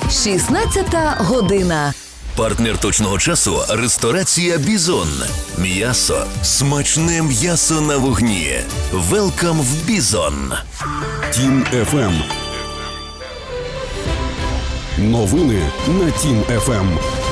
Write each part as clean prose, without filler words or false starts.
16 година. Партнер точного часу – ресторація «Бізон». М'ясо. Смачне м'ясо на вогні. Велкам в «Бізон». Тім ФМ. Новини на Тім ФМ.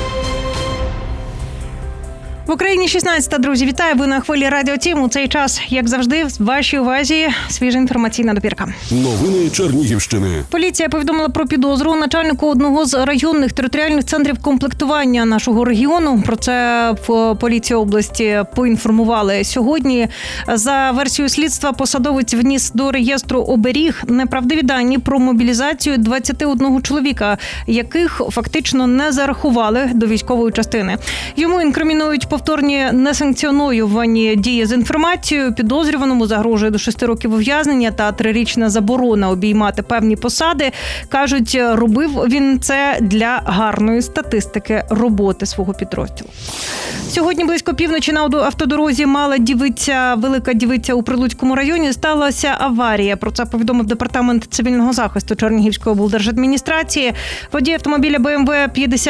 В Україні 16-та, друзі. Вітаю, ви на хвилі Радіо Тім. У цей час, як завжди, в вашій увазі свіжа інформаційна добірка. Новини Чернігівщини. Поліція повідомила про підозру начальнику одного з районних територіальних центрів комплектування нашого регіону. Про це в поліції області поінформували сьогодні. За версією слідства, посадовець вніс до реєстру оберіг неправдиві дані про мобілізацію 21 чоловіка, яких фактично не зарахували до військової частини. Йому інкримінують повторні несанкціоновані дії з інформацією. Підозрюваному загрожує до 6 років ув'язнення та 3-річна заборона обіймати певні посади. Кажуть, робив він це для гарної статистики роботи свого підрозділу. Сьогодні близько півночі на автодорозі Велика Дівиця у Прилуцькому районі сталася аварія. Про це повідомив департамент цивільного захисту Чернігівської облдержадміністрації. Водій автомобіля BMW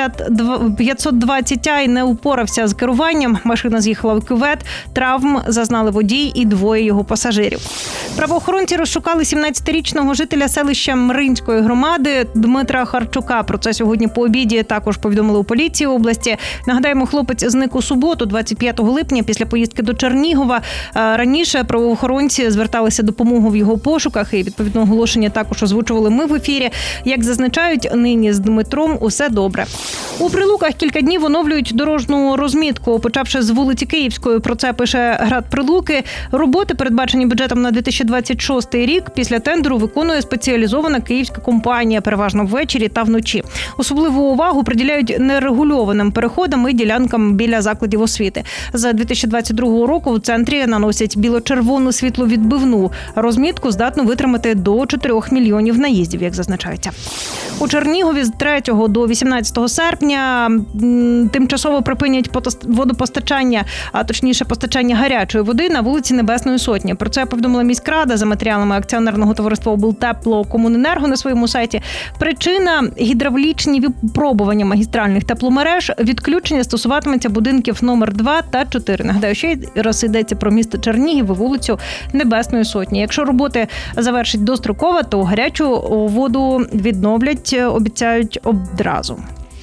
520i не упорався з керуванням. Машина з'їхала в кювет. Травм зазнали водій і 2 його пасажирів. Правоохоронці розшукали 17-річного жителя селища Мринської громади Дмитра Харчука. Про це сьогодні по обіді також повідомили у поліції області. Нагадаємо, хлопець зник у суботу, 25 липня, після поїздки до Чернігова. Раніше правоохоронці зверталися допомогу в його пошуках і відповідне оголошення також озвучували ми в ефірі. Як зазначають, нині з Дмитром усе добре. У Прилуках кілька днів оновлюють дорожню розмітку, почавши з вулиці Київської. Про це пише Град Прилуки. Роботи, передбачені бюджетом на 2026 рік, після тендеру виконує спеціалізована київська компанія, переважно ввечері та вночі. Особливу увагу приділяють нерегульованим переходам і ділянкам біля закладів освіти. За 2022 року в центрі наносять біло-червону світловідбивну. Розмітку здатно витримати до 4 мільйонів наїздів, як зазначається. У Чернігові з 3 до 18 серпня тимчасово припинять водопостачання, а точніше постачання гарячої води на вулиці Небесної Сотні. Про це повідомила міськрада за матеріалами акціонерного товариства «Облтеплокомуненерго» на своєму сайті. Причина – гідравлічні випробування магістральних тепломереж. Відключення стосуватиметься будинків номер 2 та 4. Нагадаю, ще раз йдеться про місто Чернігів і вулицю Небесної Сотні. Якщо роботи завершать достроково, то гарячу воду відновлять, обіцяють одразу.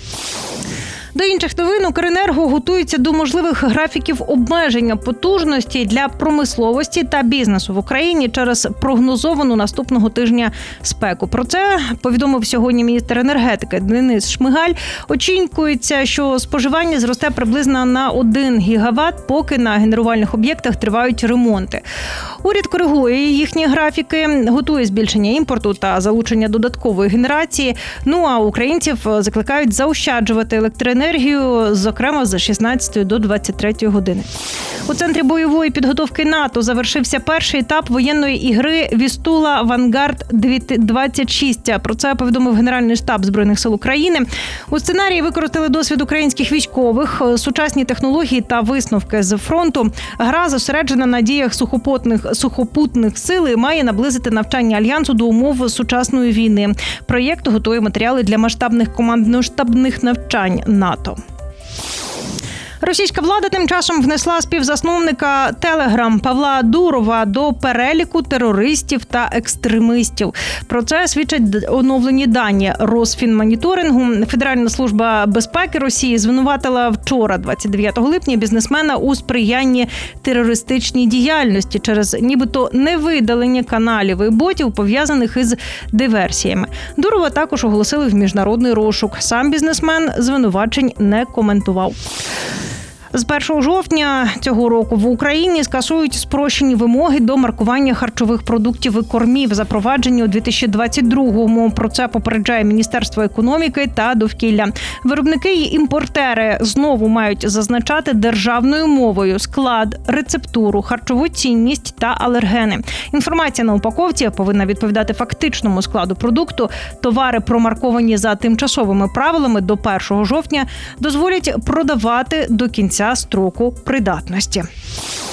До інших новин. Укренерго готується до можливих графіків обмеження потужності для промисловості та бізнесу в Україні через прогнозовану наступного тижня спеку. Про це повідомив сьогодні міністр енергетики Денис Шмигаль. Очікується, що споживання зросте приблизно на 1 гігават, поки на генерувальних об'єктах тривають ремонти. Уряд коригує їхні графіки, готує збільшення імпорту та залучення додаткової генерації. Ну а українців закликають заощаджувати електроенергію, зокрема з 16 до 23 години. У центрі бойової підготовки НАТО завершився перший етап воєнної ігри «Вістула Вангард-26». Про це повідомив Генеральний штаб Збройних сил України. У сценарії використали досвід українських військових, сучасні технології та висновки з фронту. Гра зосереджена на діях сухопутних сил і має наблизити навчання Альянсу до умов сучасної війни. Проєкт готує матеріали для масштабних командно-штабних навчань НАТО. Російська влада тим часом внесла співзасновника Telegram Павла Дурова до переліку терористів та екстремістів. Про це свідчать оновлені дані Росфінмоніторингу. Федеральна служба безпеки Росії звинуватила вчора, 29 липня, бізнесмена у сприянні терористичній діяльності через нібито невидалення каналів і ботів, пов'язаних із диверсіями. Дурова також оголосили в міжнародний розшук. Сам бізнесмен звинувачень не коментував. З 1 жовтня цього року в Україні скасують спрощені вимоги до маркування харчових продуктів і кормів, запроваджені у 2022-му. Про це попереджає Міністерство економіки та довкілля. Виробники і імпортери знову мають зазначати державною мовою склад, рецептуру, харчову цінність та алергени. Інформація на упаковці повинна відповідати фактичному складу продукту. Товари, промарковані за тимчасовими правилами до 1 жовтня, дозволять продавати до кінця строку придатності.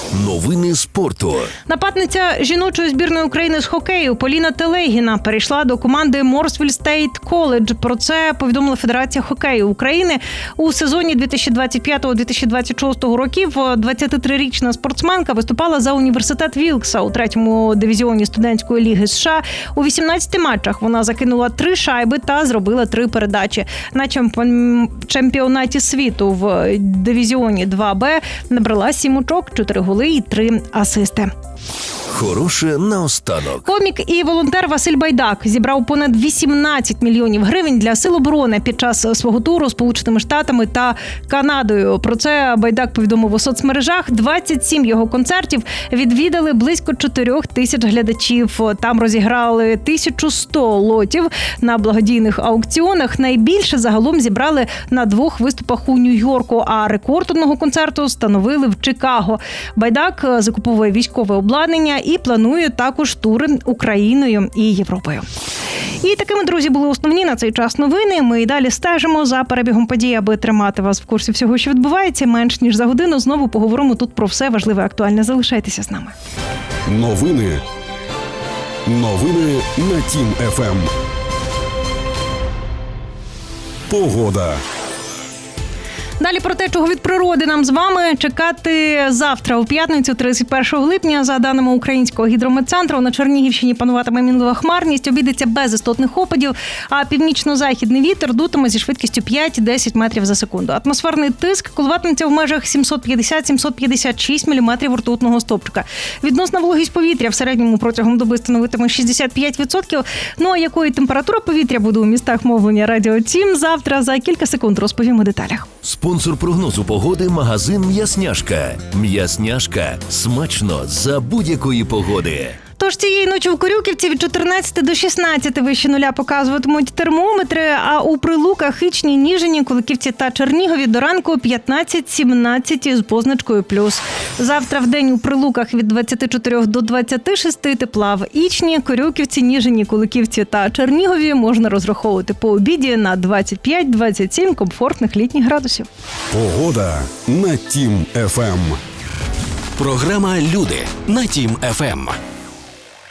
Новини спорту. Нападниця жіночої збірної України з хокею Поліна Телегіна перейшла до команди Морсвіль Стейт Коледж. Про це повідомила Федерація хокею України. У сезоні 2025-2026 років 23-річна спортсменка виступала за університет Вілкса у 3-му дивізіоні студентської ліги США. У 18 матчах вона закинула 3 шайби та зробила 3 передачі. На чемпіонаті світу в дивізіоні 2Б набрала 7 очок, 4 голи і 3 асисти. Хороше наостанок. Комік і волонтер Василь Байдак зібрав понад 18 мільйонів гривень для Сил оборони під час свого туру Сполученими Штатами та Канадою. Про це Байдак повідомив у соцмережах. 27 його концертів відвідали близько 4 тисяч глядачів. Там розіграли 1100 лотів на благодійних аукціонах. Найбільше загалом зібрали на 2 виступах у Нью-Йорку, а рекорд одного концерту встановили в Чикаго. Байдак закуповує військове обладнання і планує також тури Україною і Європою. І такими, друзі, були основні на цей час новини. Ми і далі стежимо за перебігом подій, аби тримати вас в курсі всього, що відбувається. Менш ніж за годину знову поговоримо тут про все важливе, актуальне. Залишайтеся з нами. Новини на Тім ФМ. Погода. Далі про те, чого від природи нам з вами чекати завтра, у п'ятницю, 31 липня. За даними Українського гідрометцентру, на Чернігівщині пануватиме мінлива хмарність, обійдеться без істотних опадів, а північно-західний вітер дутиме зі швидкістю 5-10 метрів за секунду. Атмосферний тиск коливатиметься в межах 750-756 міліметрів ртутного стовпчика. Відносна вологість повітря в середньому протягом доби становитиме 65%. Ну а якою температура повітря буде у містах мовлення Радіо Тім, завтра за кілька секунд розповім у деталях. Спонсор прогнозу погоди – магазин «М'ясняшка». «М'ясняшка» – смачно за будь-якої погоди. Тож цієї ночі в Корюківці від 14 до 16 вище нуля показуватимуть термометри, а у Прилуках, Хичні, Ніжині, Куликівці та Чернігові до ранку 15-17 з позначкою плюс. Завтра в день у Прилуках від 24 до 26 тепла. В Ічні, Корюківці, Ніжині, Куликівці та Чернігові можна розраховувати по обіді на 25-27 комфортних літніх градусів. Погода на Тім ФМ. Програма «Люди» на Тім ФМ.